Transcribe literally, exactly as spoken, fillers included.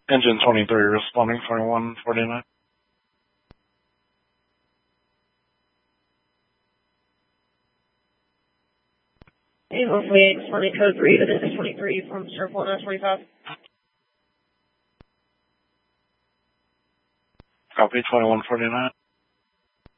Engine twenty-three responding twenty-one forty-nine. Able forty-eight, responding code three, to Engine twenty-three from airport nine twenty-five. Copy twenty-one forty-nine.